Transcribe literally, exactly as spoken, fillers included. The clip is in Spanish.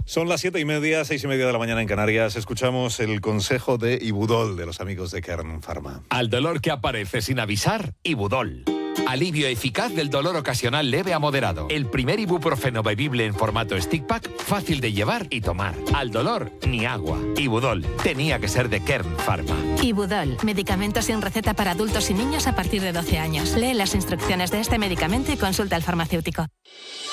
Son las siete y media, seis y media de la mañana en Canarias. Escuchamos el consejo de Ibudol, de los amigos de Kern Pharma. Al dolor que aparece sin avisar, Ibudol. Alivio eficaz del dolor ocasional leve a moderado. El primer ibuprofeno bebible en formato stick pack, fácil de llevar y tomar. Al dolor, ni agua. Ibudol. Tenía que ser de Kern Pharma. Ibudol. Medicamento sin receta para adultos y niños a partir de doce años. Lee las instrucciones de este medicamento y consulta al farmacéutico.